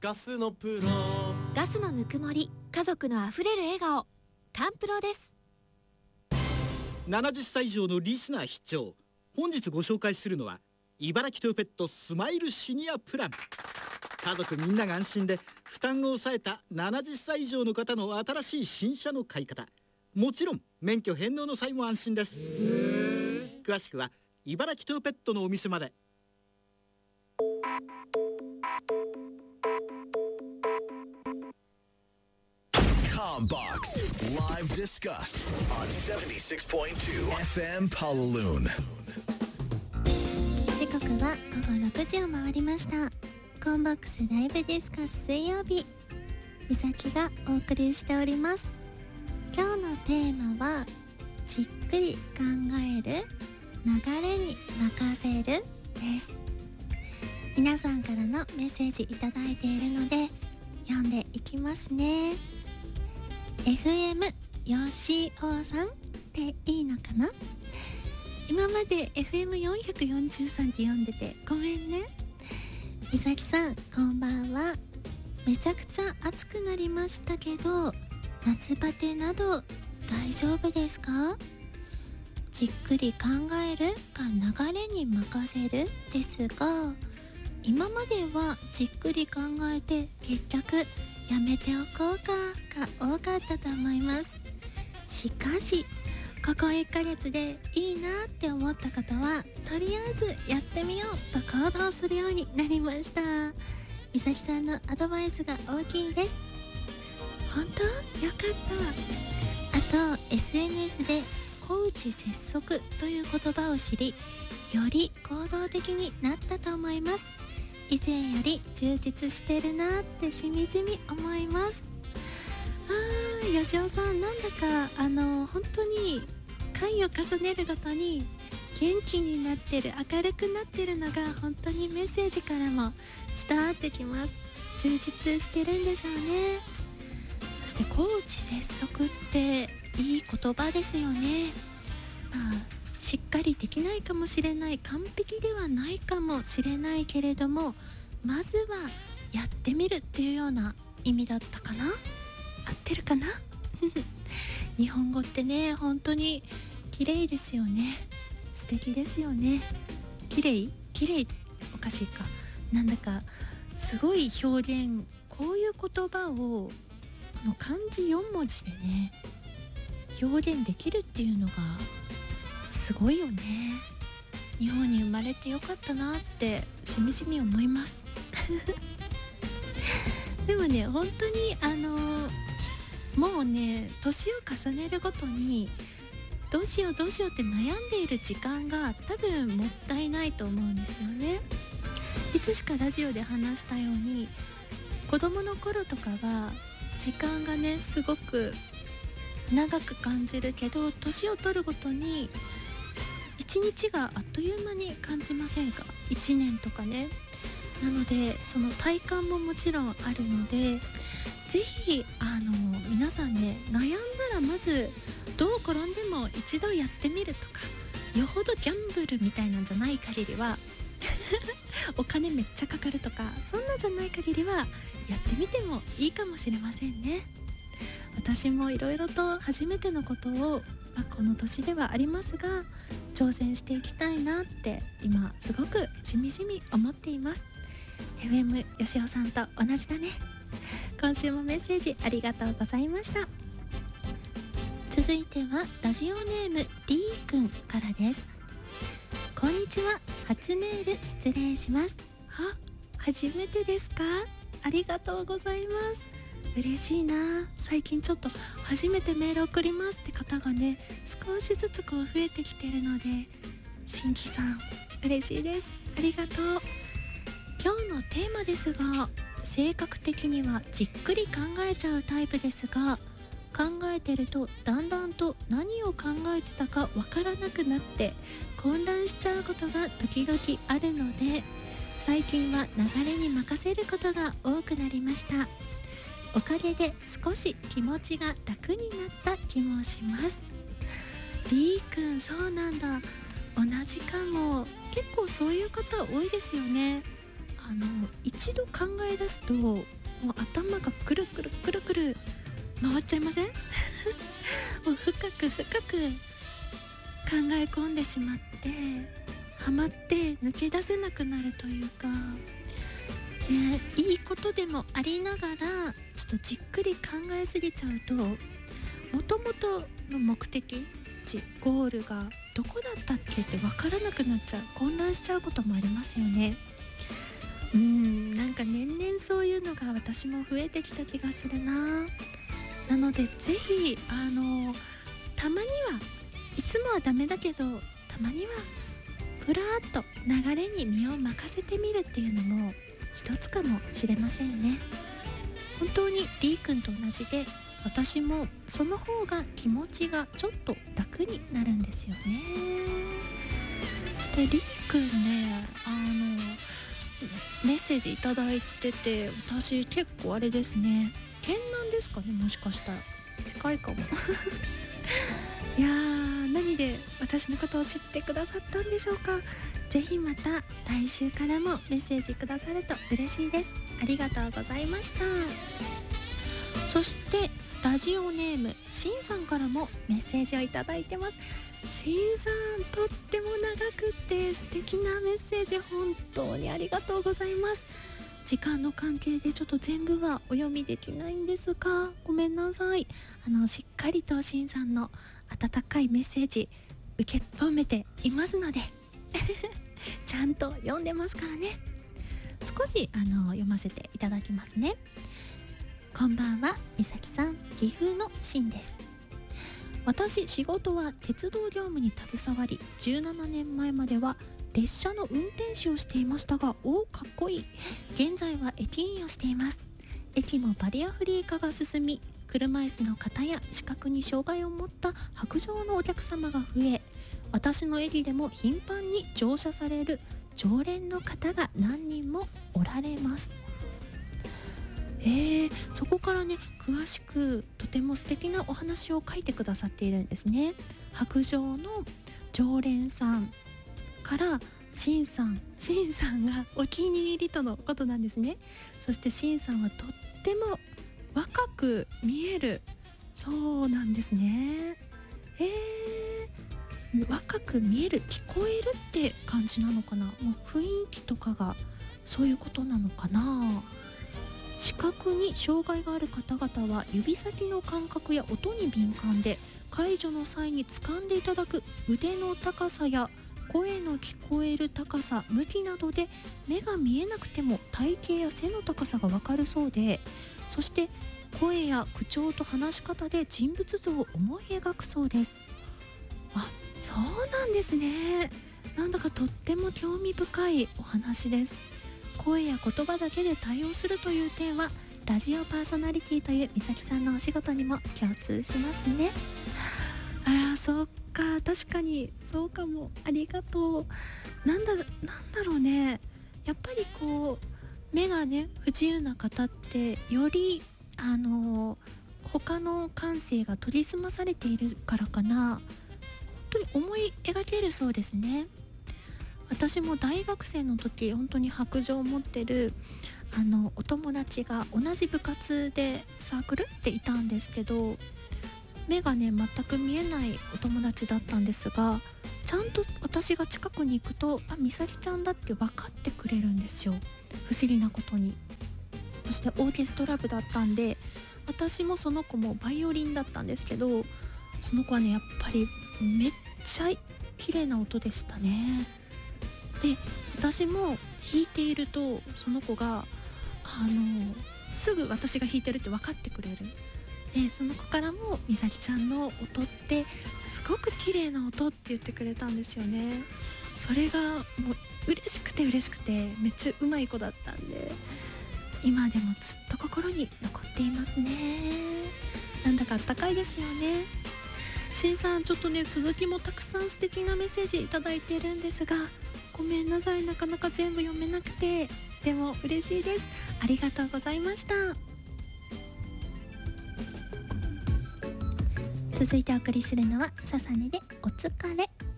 ガスのプロ、 ガスのぬくもり、家族のあふれる笑顔、カンプロです。 70歳以上のリスナー必聴。本日ご紹介するのは茨城トヨペットスマイルシニアプラン。家族みんなが安心で負担を抑えた70歳以上の方の新しい新車の買い方、もちろん免許返納の際も安心です。詳しくは茨城トヨペットのお店まで。 Combox Live Discuss on 76.2 FM Palaloon。 時刻は午後6時を回りました。コンボックスライブディスカス水曜日、美咲がお送りしております。今日のテーマはじっくり考える、流れに任せるです。皆さんからのメッセージいただいているので読んでいきますね。FM よしおさんっていいのかな。今まで FM443 って読んでてごめんね。美咲さんこんばんは。めちゃくちゃ暑くなりましたけど夏バテなど大丈夫ですか。じっくり考えるか流れに任せるですが、今まではじっくり考えて結局やめておこうかが多かったと思います。しかしここ1ヶ月でいいなって思ったことはとりあえずやってみようと行動するようになりました。美咲さんのアドバイスが大きいです。本当よかった。あと SNS で小内拙速という言葉を知り、より行動的になったと思います。以前より充実してるなってしみじみ思います。よしおさん、なんだか本当に回を重ねるごとに元気になってる、明るくなってるのが本当にメッセージからも伝わってきます。充実してるんでしょうね。そして小内拙速っていい言葉ですよね。しっかりできないかもしれない、完璧ではないかもしれないけれども、まずはやってみるっていうような意味だったかな。合ってるかな日本語ってね、本当に綺麗ですよね。素敵ですよね。綺麗おかしいか、なんだかすごい表現、こういう言葉を漢字4文字でね表現できるっていうのがすごいよね。日本に生まれてよかったなってしみじみ思いますでもね、本当にもうね、年を重ねるごとにどうしようって悩んでいる時間が多分もったいないと思うんですよね。いつしかラジオで話したように、子供の頃とかは時間がねすごく長く感じるけど、年を取るごとに一日があっという間に感じませんか。1年とかね。なのでその体感ももちろんあるので、ぜひ皆さんね、悩んだらまずどう転んでも一度やってみるとか、よほどギャンブルみたいなんじゃない限りはお金めっちゃかかるとか、そんなじゃない限りはやってみてもいいかもしれませんね。私もいろいろと初めてのことを、この年ではありますが挑戦していきたいなって今すごくしみじみ思っています。 FM よしおさんと同じだね。今週もメッセージありがとうございました。続いてはラジオネームリーくんからです。こんにちは、初メール失礼します。初めてですか。ありがとうございます。嬉しいな。最近ちょっと初めてメール送りますって方がね、少しずつ増えてきてるので、新規さん嬉しいです。ありがとう。今日のテーマですが、性格的にはじっくり考えちゃうタイプですが、考えてるとだんだんと何を考えてたかわからなくなって混乱しちゃうことが時々あるので、最近は流れに任せることが多くなりました。おかげで少し気持ちが楽になった気もします。リーくん、そうなんだ。同じかも。結構そういう方多いですよね。 一度考え出すともう頭がくるくるくるくる回っちゃいませんもう深く深く考え込んでしまってハマって抜け出せなくなるというか、いいことでもありながらちょっとじっくり考えすぎちゃうともともとの目的地ゴールがどこだったっけって分からなくなっちゃう、混乱しちゃうこともありますよね。なんか年々そういうのが私も増えてきた気がするなのでぜひたまにはいつもはダメだけどたまにはふらーっと流れに身を任せてみるっていうのも一つかもしれませんね。本当にリー君と同じで私もその方が気持ちがちょっと楽になるんですよね。そしてリー君ねメッセージいただいてて私結構あれですね、県南ですかね、もしかしたら近いかもいやー何で私のことを知ってくださったんでしょうか。ぜひまた来週からもメッセージくださると嬉しいです。ありがとうございました。そしてラジオネームしんさんからもメッセージをいただいてます。しんさんとっても長くて素敵なメッセージ本当にありがとうございます。時間の関係でちょっと全部はお読みできないんですがごめんなさい。しっかりとしんさんの温かいメッセージ受け止めていますのでちゃんと読んでますからね。少し読ませていただきますね。こんばんは、みさきさん、岐阜のしんです。私、仕事は鉄道業務に携わり、17年前までは列車の運転士をしていましたが、かっこいい。現在は駅員をしています。駅もバリアフリー化が進み、車椅子の方や視覚に障害を持った白状のお客様が増え、私の駅でも頻繁に乗車される常連の方が何人もおられます。そこからね詳しくとても素敵なお話を書いてくださっているんですね。白状の常連さんからしんさんがお気に入りとのことなんですね。そしてしんさんはとっても若く見えるそうなんですね。若く見える、聞こえるって感じなのかな。もう雰囲気とかがそういうことなのかな。視覚に障害がある方々は指先の感覚や音に敏感で、介助の際に掴んでいただく腕の高さや声の聞こえる高さ、向きなどで目が見えなくても体型や背の高さがわかるそうで、そして声や口調と話し方で人物像を思い描くそうです。そうなんですね。なんだかとっても興味深いお話です。声や言葉だけで対応するという点はラジオパーソナリティというみさきさんのお仕事にも共通しますね。そうか、確かにそうかも。ありがとう。なんだろうね、やっぱり目がね不自由な方ってより他の感性が研ぎ澄まされているからかな、本当に思い描けるそうですね。私も大学生の時本当に白状を持ってるお友達が同じ部活でサークルっていたんですけど、目がね全く見えないお友達だったんですが、ちゃんと私が近くに行くとみさきちゃんだって分かってくれるんですよ、不思議なことに。そしてオーケストラ部だったんで、私もその子もバイオリンだったんですけど、その子はねやっぱりめっちゃ綺麗な音でしたね。で私も弾いているとその子がすぐ私が弾いてるって分かってくれる。でその子からもみさきちゃんの音ってすごく綺麗な音って言ってくれたんですよね。それがもう嬉しくてめっちゃうまい子だったんで、今でもずっと心に残っていますね。なんだかあったかいですよね。しんさん、ちょっとね続きもたくさん素敵なメッセージいただいているんですが、ごめんなさい、なかなか全部読めなくて。でも嬉しいです。ありがとうございました。続いてお送りするのはささねでお疲れ。